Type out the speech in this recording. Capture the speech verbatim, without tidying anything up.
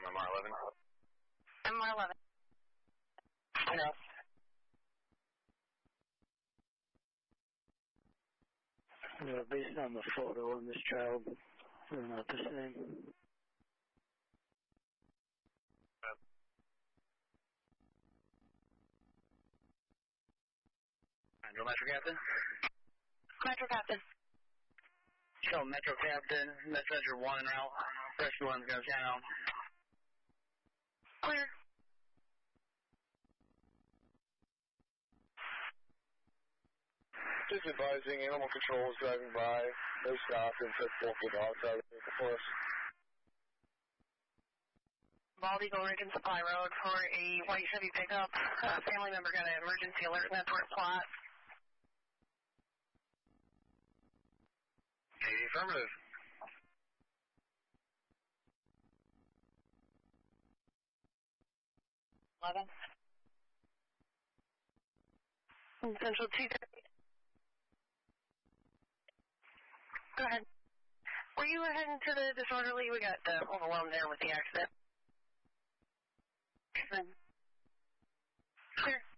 M R eleven. M R eleven. Yes. Uh, based on the photo in this child, they're not the same. Metro Metro Captain. Metro Captain. Show Metro Captain, Messenger one en route. Rescue one's going down. Clear. Just advising, animal control is driving by. No stop and took both the dogs out of the vehicle for us. Bald Eagle, Rincon Supply Road for a white Chevy pickup. Uh, family member got an emergency alert network plot. Okay, affirmative. eleven. Central two thirty. Go ahead. Were you heading to the disorderly? We got uh, overwhelmed there with the accident. Clear.